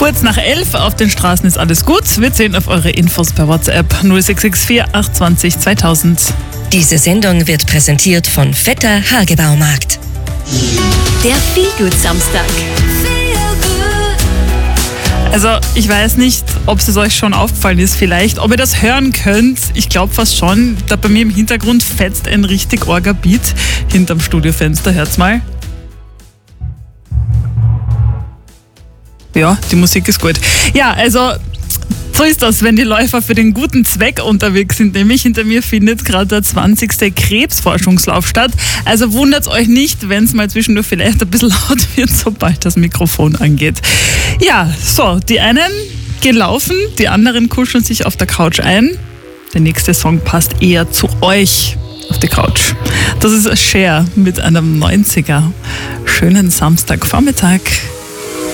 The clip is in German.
Kurz nach 11 auf den Straßen ist alles gut. Wir zählen auf eure Infos per WhatsApp 0664 820 2000. Diese Sendung wird präsentiert von Vetter Hagebaumarkt. Der Feelgood-Samstag. Also ich weiß nicht, ob es euch schon aufgefallen ist vielleicht, ob ihr das hören könnt. Ich glaube fast schon. Da bei mir im Hintergrund fetzt ein richtig orger Beat hinterm Studiofenster. Hört's mal. Ja, die Musik ist gut. Ja, also so ist das, wenn die Läufer für den guten Zweck unterwegs sind. Nämlich hinter mir findet gerade der 20. Krebsforschungslauf statt. Also wundert euch nicht, wenn es mal zwischendurch vielleicht ein bisschen laut wird, sobald das Mikrofon angeht. Ja, so, die einen gehen laufen, die anderen kuscheln sich auf der Couch ein. Der nächste Song passt eher zu euch auf die Couch. Das ist Cher mit einem 90er. Schönen Samstagvormittag.